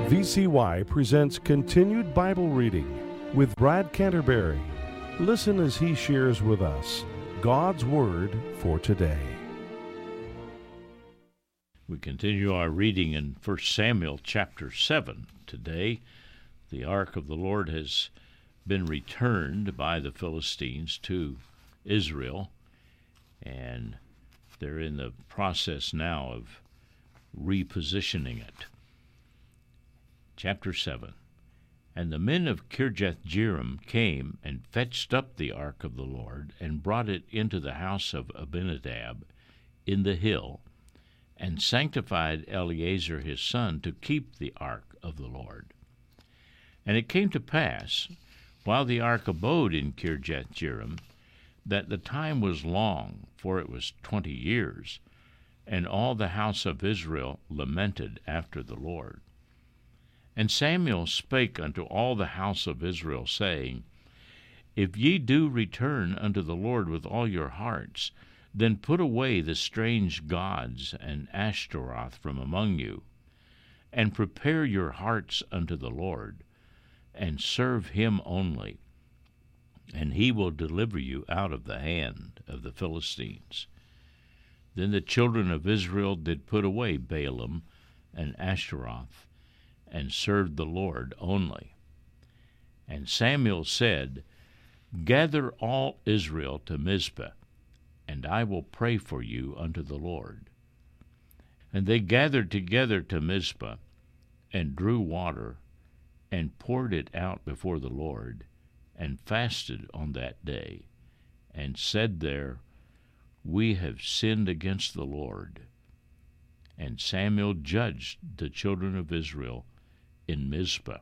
VCY presents Continued Bible Reading with Brad Canterbury. Listen as he shares with us God's Word for today. We continue our reading in 1 Samuel chapter 7. Today, the ark of the Lord has been returned by the Philistines to Israel, and they're in the process now of repositioning it. Chapter 7. And the men of Kirjath-jearim came and fetched up the ark of the Lord, and brought it into the house of Abinadab in the hill, and sanctified Eleazar his son to keep the ark of the Lord. And it came to pass, while the ark abode in Kirjath-jearim, that the time was long, for it was 20 years, and all the house of Israel lamented after the Lord. And Samuel spake unto all the house of Israel, saying, If ye do return unto the Lord with all your hearts, then put away the strange gods and Ashtaroth from among you, and prepare your hearts unto the Lord, and serve him only, and he will deliver you out of the hand of the Philistines. Then the children of Israel did put away Baalim and Ashtaroth, and served the Lord only. And Samuel said, Gather all Israel to Mizpah, and I will pray for you unto the Lord. And they gathered together to Mizpah, and drew water, and poured it out before the Lord, and fasted on that day, and said there, We have sinned against the Lord. And Samuel judged the children of Israel in Mizpah.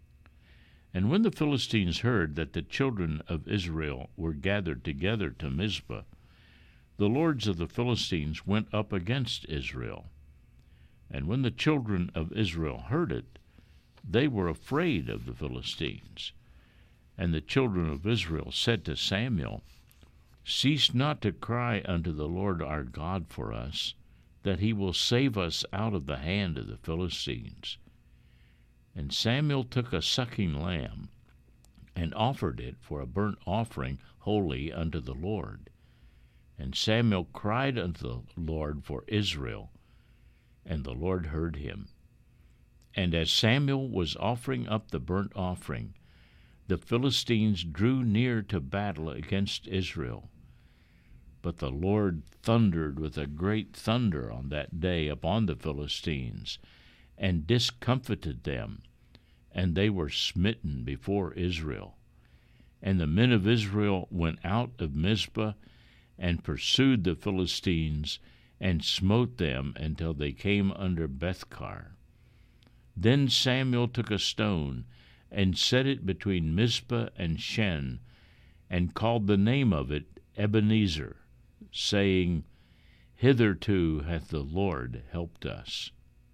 And when the Philistines heard that the children of Israel were gathered together to Mizpah, the lords of the Philistines went up against Israel. And when the children of Israel heard it, they were afraid of the Philistines. And the children of Israel said to Samuel, Cease not to cry unto the Lord our God for us, that he will save us out of the hand of the Philistines. And Samuel took a sucking lamb, and offered it for a burnt offering holy unto the Lord. And Samuel cried unto the Lord for Israel, and the Lord heard him. And as Samuel was offering up the burnt offering, the Philistines drew near to battle against Israel. But the Lord thundered with a great thunder on that day upon the Philistines, and discomfited them, and they were smitten before Israel. And the men of Israel went out of Mizpah, and pursued the Philistines, and smote them until they came under Bethkar. Then Samuel took a stone, and set it between Mizpah and Shen, and called the name of it Ebenezer, saying, Hitherto hath the Lord helped us.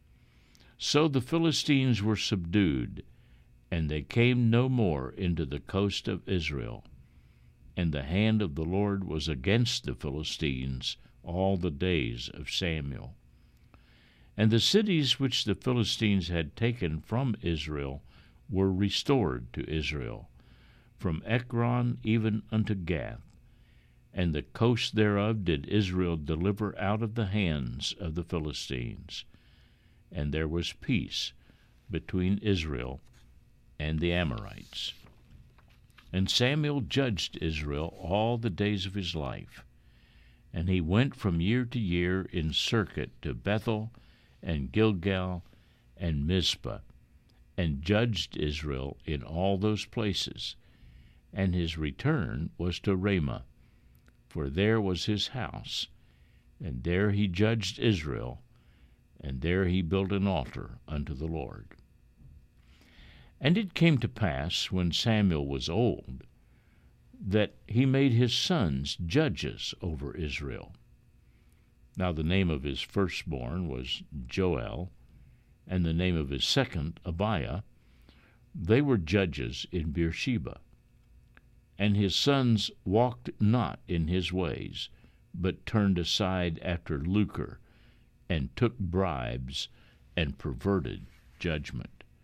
So the Philistines were subdued, and they came no more into the coast of Israel. And the hand of the Lord was against the Philistines all the days of Samuel. And the cities which the Philistines had taken from Israel were restored to Israel, from Ekron even unto Gath. And the coast thereof did Israel deliver out of the hands of the Philistines. And there was peace between Israel and the Amorites. And Samuel judged Israel all the days of his life. And he went from year to year in circuit to Bethel and Gilgal and Mizpah, and judged Israel in all those places. And his return was to Ramah, for there was his house, and there he judged Israel, and there he built an altar unto the Lord. And it came to pass, when Samuel was old, that he made his sons judges over Israel. Now the name of his firstborn was Joel, and the name of his second Abiah. They were judges in Beersheba. And his sons walked not in his ways, but turned aside after lucre, and took bribes, and perverted judgment.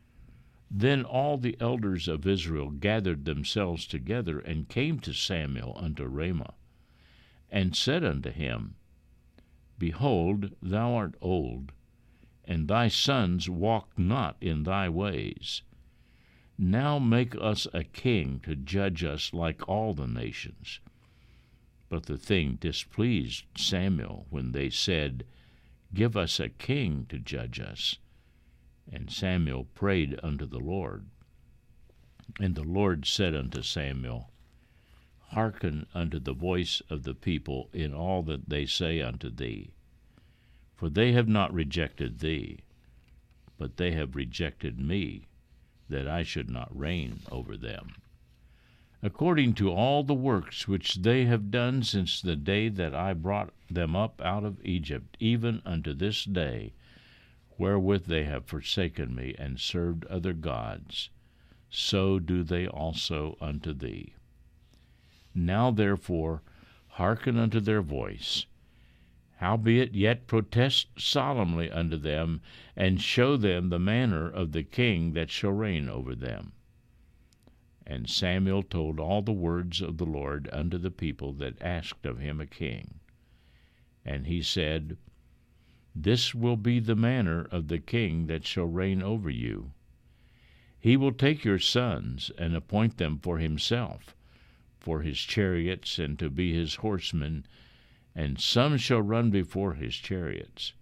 Then all the elders of Israel gathered themselves together, and came to Samuel unto Ramah, and said unto him, Behold, thou art old, and thy sons walk not in thy ways. Now make us a king to judge us like all the nations. But the thing displeased Samuel when they said, Give us a king to judge us. And Samuel prayed unto the Lord. And the Lord said unto Samuel, Hearken unto the voice of the people in all that they say unto thee. For they have not rejected thee, but they have rejected me, that I should not reign over them. According to all the works which they have done since the day that I brought them up out of Egypt, even unto this day, wherewith they have forsaken me and served other gods, so do they also unto thee. Now therefore hearken unto their voice. Howbeit yet protest solemnly unto them, and show them the manner of the king that shall reign over them. And Samuel told all the words of the Lord unto the people that asked of him a king. And he said, This will be the manner of the king that shall reign over you. He will take your sons, and appoint them for himself, for his chariots, and to be his horsemen, and some shall run before his chariots.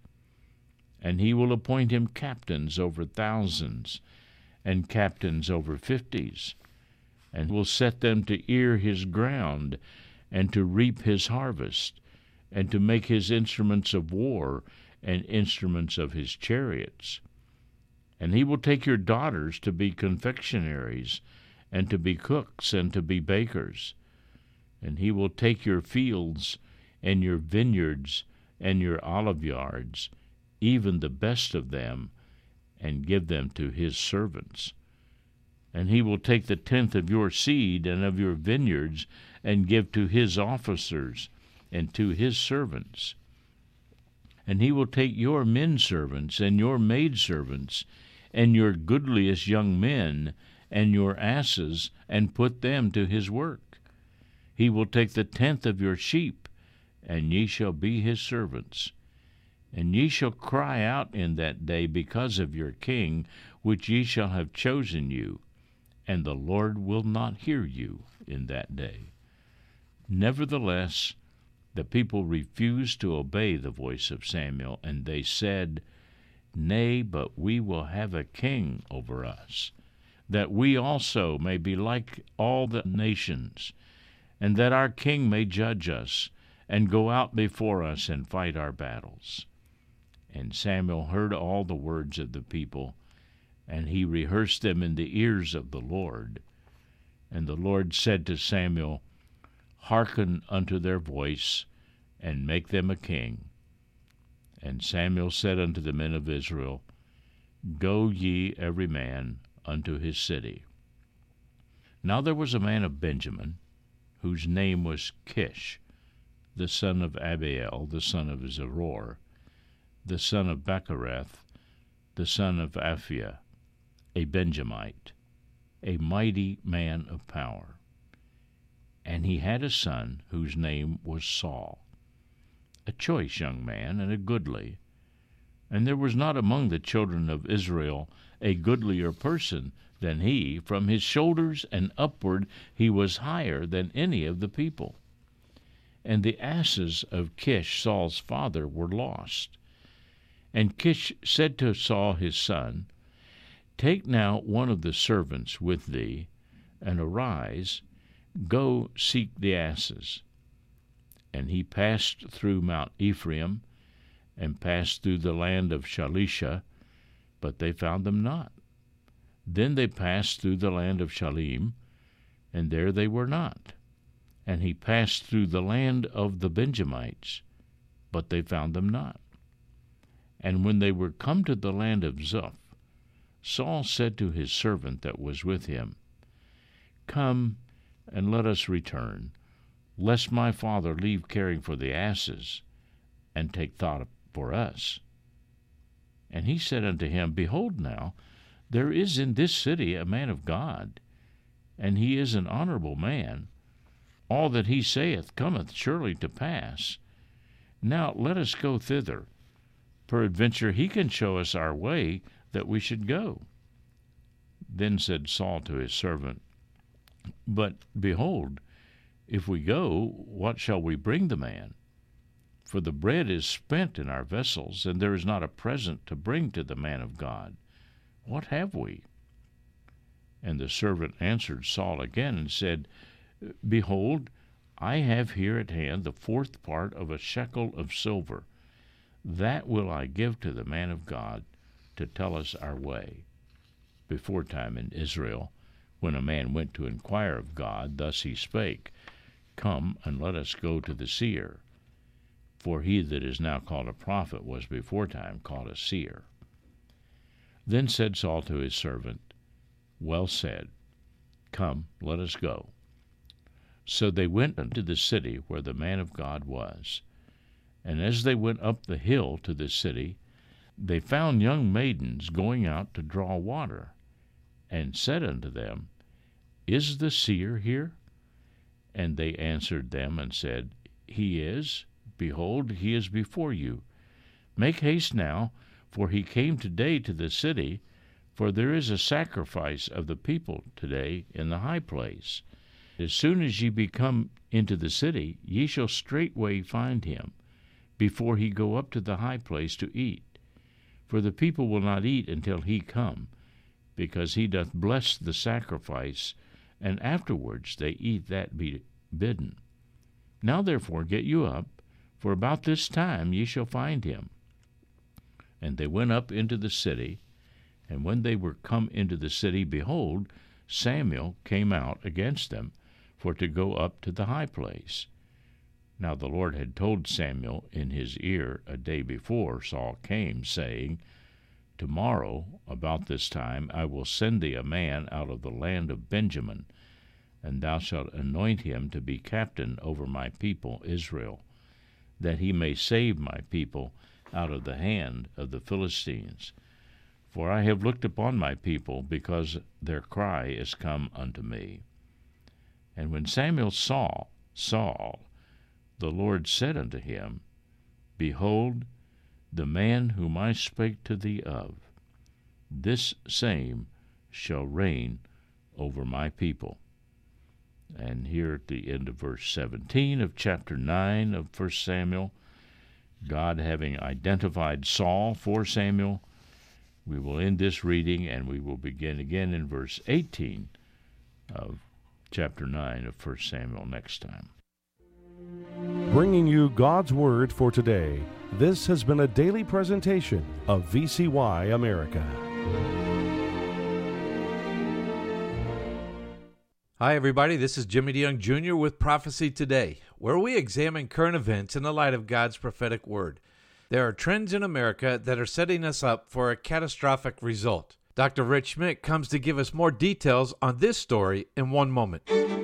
And he will appoint him captains over thousands, and captains over 50s, and will set them to ear his ground, and to reap his harvest, and to make his instruments of war, and instruments of his chariots. And he will take your daughters to be confectionaries, and to be cooks, and to be bakers. And he will take your fields, and your vineyards, and your oliveyards, even the best of them, and give them to his servants. And he will take the 10th of your seed and of your vineyards, and give to his officers, and to his servants. And he will take your men servants, and your maidservants, and your goodliest young men, and your asses, and put them to his work. He will take the 10th of your sheep, and ye shall be his servants. And ye shall cry out in that day because of your king, which ye shall have chosen you, and the Lord will not hear you in that day. Nevertheless, the people refused to obey the voice of Samuel, and they said, Nay, but we will have a king over us, that we also may be like all the nations, and that our king may judge us, and go out before us and fight our battles. And Samuel heard all the words of the people, and he rehearsed them in the ears of the Lord. And the Lord said to Samuel, Hearken unto their voice, and make them a king. And Samuel said unto the men of Israel, Go ye every man unto his city. Now there was a man of Benjamin, whose name was Kish, the son of Abiel, the son of Zeror, the son of Bechereth, the son of Aphiah, a Benjamite, a mighty man of power. And he had a son whose name was Saul, a choice young man and a goodly. And there was not among the children of Israel a goodlier person than he. From his shoulders and upward he was higher than any of the people. And the asses of Kish, Saul's father, were lost. And Kish said to Saul his son, Take now one of the servants with thee, and arise, go seek the asses. And he passed through Mount Ephraim, and passed through the land of Shalisha, but they found them not. Then they passed through the land of Shalim, and there they were not. And he passed through the land of the Benjamites, but they found them not. And when they were come to the land of Zuph, Saul said to his servant that was with him, Come, and let us return, lest my father leave caring for the asses, and take thought for us. And he said unto him, Behold now, There is in this city a man of God, and he is an honorable man. All that he saith cometh surely to pass. Now let us go thither. Peradventure he can show us our way that we should go. Then said Saul to his servant, But behold, if we go, what shall we bring the man? For the bread is spent in our vessels, and there is not a present to bring to the man of God. What have we? And the servant answered Saul again and said, Behold, I have here at hand the 4th part of a shekel of silver. That will I give to the man of God to tell us our way. Beforetime in Israel, when a man went to inquire of God, thus he spake, Come, and let us go to the seer. For he that is now called a prophet was beforetime called a seer. Then said Saul to his servant, Well said. Come, let us go. So they went unto the city where the man of God was. And as they went up the hill to the city, they found young maidens going out to draw water, and said unto them, Is the seer here? And they answered them and said, He is. Behold, he is before you. Make haste now, for he came today to the city, for there is a sacrifice of the people today in the high place. As soon as ye be come into the city, ye shall straightway find him, before he go up to the high place to eat. For the people will not eat until he come, because he doth bless the sacrifice, and afterwards they eat that be bidden. Now therefore get you up, for about this time ye shall find him. And they went up into the city, and when they were come into the city, behold, Samuel came out against them, for to go up to the high place. Now the Lord had told Samuel in his ear a day before Saul came, saying, Tomorrow, about this time, I will send thee a man out of the land of Benjamin, and thou shalt anoint him to be captain over my people Israel, that he may save my people out of the hand of the Philistines. For I have looked upon my people, because their cry is come unto me. And when Samuel saw Saul, the Lord said unto him, Behold, the man whom I spake to thee of, this same shall reign over my people. And here at the end of verse 17 of chapter 9 of 1 Samuel, God having identified Saul for Samuel, we will end this reading, and we will begin again in verse 18 of chapter 9 of 1 Samuel next time. Bringing you God's Word for today, this has been a daily presentation of VCY America. Hi, everybody. This is Jimmy DeYoung Jr. with Prophecy Today, where we examine current events in the light of God's prophetic word. There are trends in America that are setting us up for a catastrophic result. Dr. Rich Schmidt comes to give us more details on this story in one moment.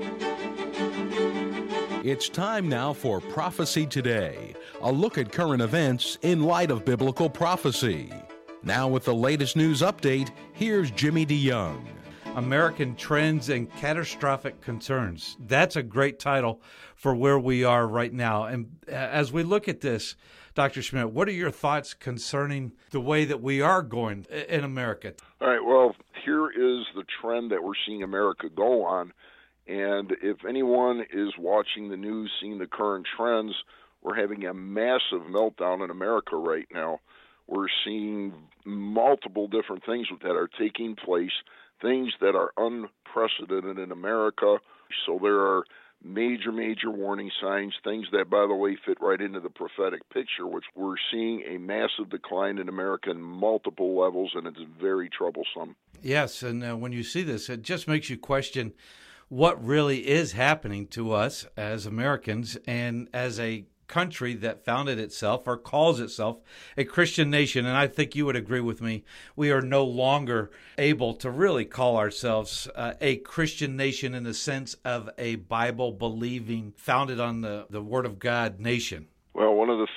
It's time now for Prophecy Today, a look at current events in light of biblical prophecy. Now with the latest news update, here's Jimmy DeYoung. American Trends and Catastrophic Concerns. That's a great title for where we are right now. And as we look at this, Dr. Schmidt, what are your thoughts concerning the way that we are going in America? All right, well, here is the trend that we're seeing America go on. And if anyone is watching the news, seeing the current trends, we're having a massive meltdown in America right now. We're seeing multiple different things that are taking place, things that are unprecedented in America. So there are major warning signs, things that, by the way, fit right into the prophetic picture, which we're seeing a massive decline in America in multiple levels, and it's very troublesome. Yes, and when you see this, it just makes you question what really is happening to us as Americans and as a country that founded itself or calls itself a Christian nation. And I think you would agree with me. We are no longer able to really call ourselves a Christian nation in the sense of a Bible-believing, founded on the Word of God nation. Well, one of the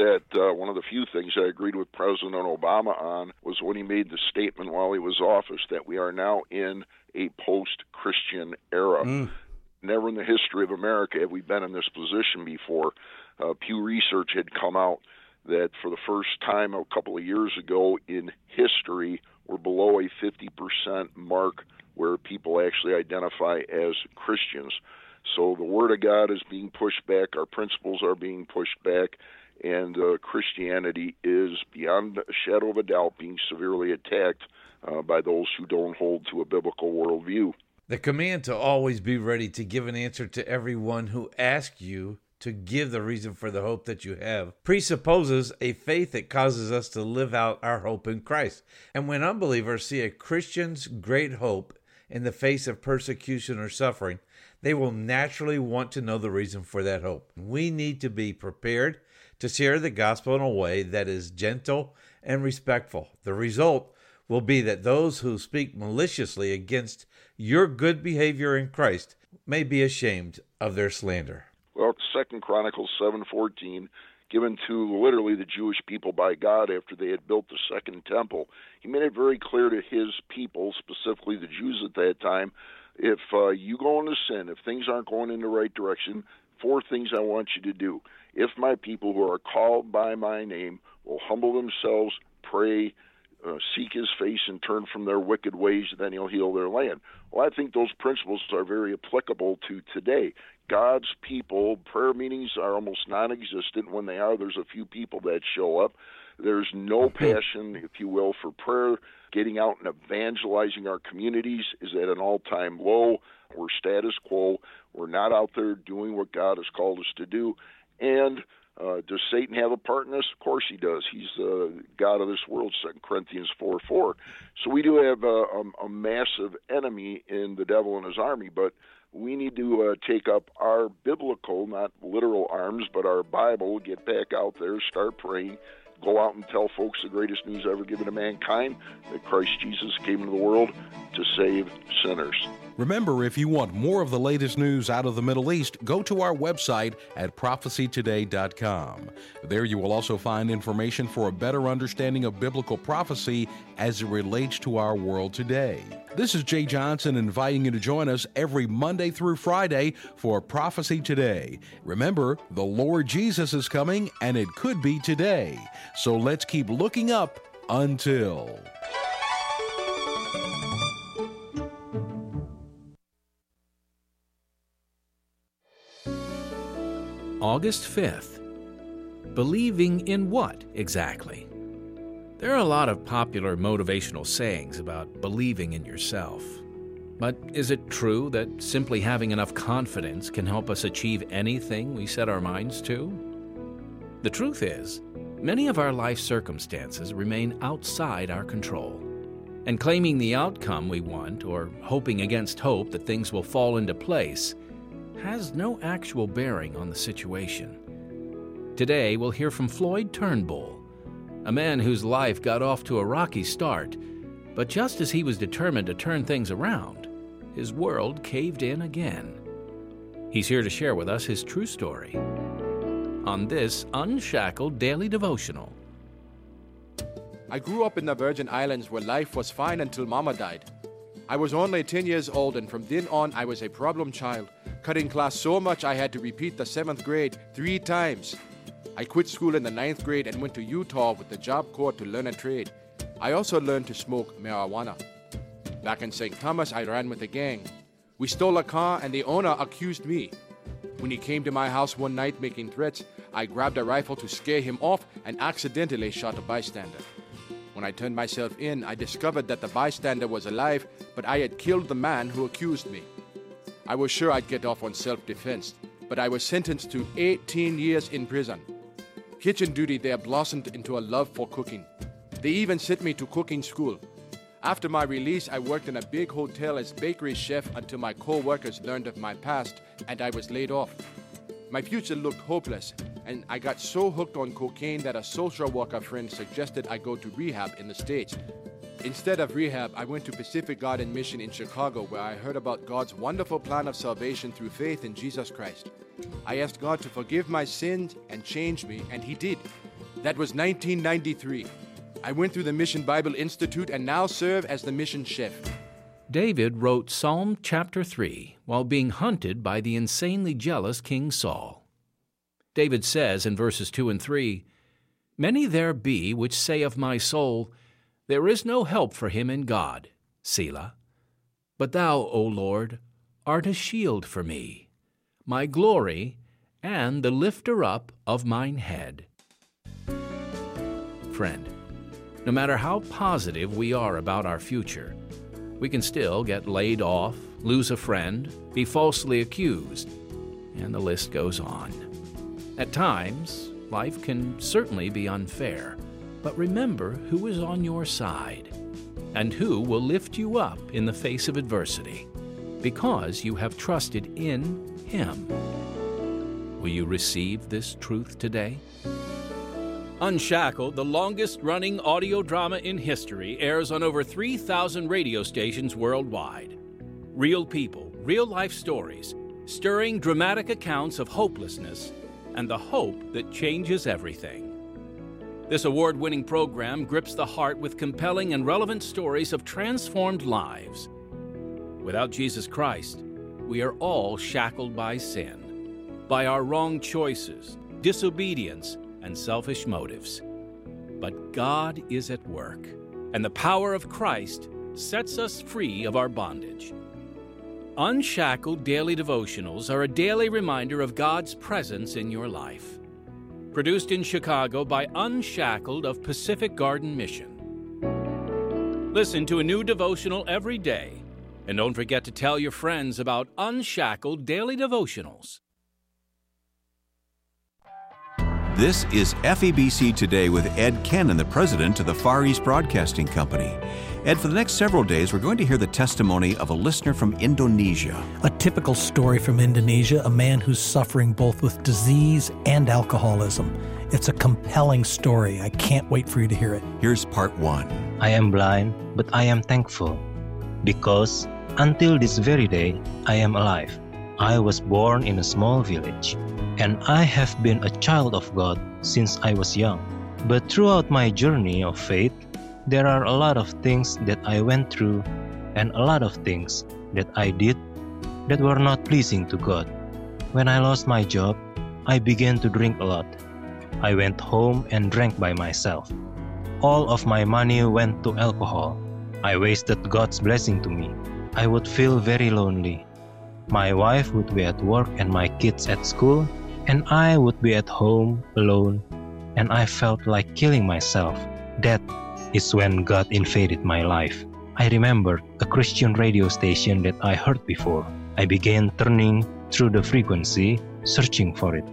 few things I agreed with President Obama on was when he made the statement while he was in office that we are now in a post-Christian era. Never in the history of America have we been in this position before. Pew Research had come out that for the first time a couple of years ago in history, we're below a 50% mark where people actually identify as Christians. So the Word of God is being pushed back, our principles are being pushed back, and Christianity is, beyond a shadow of a doubt, being severely attacked by those who don't hold to a biblical worldview. The command to always be ready to give an answer to everyone who asks you to give the reason for the hope that you have presupposes a faith that causes us to live out our hope in Christ. And when unbelievers see a Christian's great hope in the face of persecution or suffering, they will naturally want to know the reason for that hope. We need to be prepared to share the gospel in a way that is gentle and respectful. The result will be that those who speak maliciously against your good behavior in Christ may be ashamed of their slander. Well, 2 Chronicles 7:14, given to literally the Jewish people by God after they had built the second temple, he made it very clear to his people, specifically the Jews at that time, if you go into sin, if things aren't going in the right direction, 4 things I want you to do. If my people who are called by my name will humble themselves, pray, seek his face, and turn from their wicked ways, then he'll heal their land. Well, I think those principles are very applicable to today. God's people, prayer meetings are almost non-existent. When they are, there's a few people that show up. There's no passion, if you will, for prayer. Getting out and evangelizing our communities is at an all-time low. We're status quo. We're not out there doing what God has called us to do. And does Satan have a part in this? Of course he does. He's the god of this world, 2 Corinthians 4:4. So we do have a massive enemy in the devil and his army, but we need to take up our biblical, not literal arms, but our Bible, get back out there, start praying, go out and tell folks the greatest news ever given to mankind, that Christ Jesus came into the world to save sinners. Remember, if you want more of the latest news out of the Middle East, go to our website at prophecytoday.com. There you will also find information for a better understanding of biblical prophecy as it relates to our world today. This is Jay Johnson inviting you to join us every Monday through Friday for Prophecy Today. Remember, the Lord Jesus is coming, and it could be today. So let's keep looking up until... August 5th. Believing in what exactly? There are a lot of popular motivational sayings about believing in yourself. But is it true that simply having enough confidence can help us achieve anything we set our minds to? The truth is, many of our life circumstances remain outside our control. And claiming the outcome we want or hoping against hope that things will fall into place has no actual bearing on the situation. Today, we'll hear from Floyd Turnbull, a man whose life got off to a rocky start, but just as he was determined to turn things around, his world caved in again. He's here to share with us his true story on this Unshackled Daily Devotional. I grew up in the Virgin Islands where life was fine until Mama died. I was only 10 years old, and from then on I was a problem child, cutting class so much I had to repeat the 7th grade 3 times. I quit school in the 9th grade and went to Utah with the Job Corps to learn a trade. I also learned to smoke marijuana. Back in St. Thomas, I ran with a gang. We stole a car and the owner accused me. When he came to my house one night making threats, I grabbed a rifle to scare him off and accidentally shot a bystander. When I turned myself in, I discovered that the bystander was alive, but I had killed the man who accused me. I was sure I'd get off on self-defense, but I was sentenced to 18 years in prison. Kitchen duty there blossomed into a love for cooking. They even sent me to cooking school. After my release, I worked in a big hotel as bakery chef until my co-workers learned of my past and I was laid off. My future looked hopeless, and I got so hooked on cocaine that a social worker friend suggested I go to rehab in the States. Instead of rehab, I went to Pacific Garden Mission in Chicago, where I heard about God's wonderful plan of salvation through faith in Jesus Christ. I asked God to forgive my sins and change me, and He did. That was 1993. I went through the Mission Bible Institute and now serve as the mission chef. David wrote Psalm chapter 3 while being hunted by the insanely jealous King Saul. David says in verses 2 and 3, "Many there be which say of my soul, There is no help for him in God, Selah. But thou, O Lord, art a shield for me, my glory, and the lifter up of mine head." Friend, no matter how positive we are about our future, we can still get laid off, lose a friend, be falsely accused, and the list goes on. At times, life can certainly be unfair, but remember who is on your side and who will lift you up in the face of adversity because you have trusted in Him. Will you receive this truth today? Unshackled, the longest-running audio drama in history, airs on over 3,000 radio stations worldwide. Real people, real-life stories, stirring dramatic accounts of hopelessness and the hope that changes everything. This award-winning program grips the heart with compelling and relevant stories of transformed lives. Without Jesus Christ, we are all shackled by sin, by our wrong choices, disobedience, and selfish motives. But God is at work, and the power of Christ sets us free of our bondage. Unshackled Daily Devotionals are a daily reminder of God's presence in your life. Produced in Chicago by Unshackled of Pacific Garden Mission. Listen to a new devotional every day, and don't forget to tell your friends about Unshackled Daily Devotionals. This is FEBC Today with Ed Cannon, the president of the Far East Broadcasting Company. Ed, for the next several days, we're going to hear the testimony of a listener from Indonesia. A typical story from Indonesia, a man who's suffering both with disease and alcoholism. It's a compelling story. I can't wait for you to hear it. Here's part 1. I am blind, but I am thankful, because until this very day, I am alive. I was born in a small village, and I have been a child of God since I was young. But throughout my journey of faith, there are a lot of things that I went through and a lot of things that I did that were not pleasing to God. When I lost my job, I began to drink a lot. I went home and drank by myself. All of my money went to alcohol. I wasted God's blessing to me. I would feel very lonely. My wife would be at work and my kids at school, and I would be at home alone, and I felt like killing myself. That is when God invaded my life. I remembered a Christian radio station that I heard before. I began turning through the frequency, searching for it.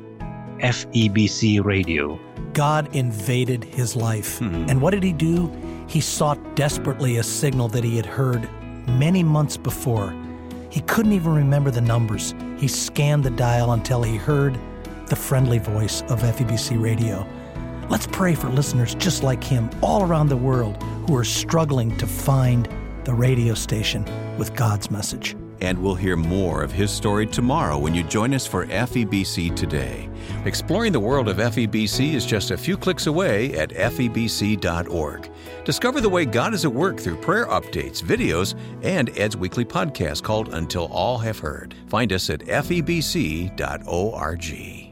FEBC Radio. God invaded his life. And what did he do? He sought desperately a signal that he had heard many months before. He couldn't even remember the numbers. He scanned the dial until he heard the friendly voice of FEBC Radio. Let's pray for listeners just like him all around the world who are struggling to find the radio station with God's message. And we'll hear more of his story tomorrow when you join us for FEBC Today. Exploring the world of FEBC is just a few clicks away at febc.org. Discover the way God is at work through prayer updates, videos, and Ed's weekly podcast called Until All Have Heard. Find us at febc.org.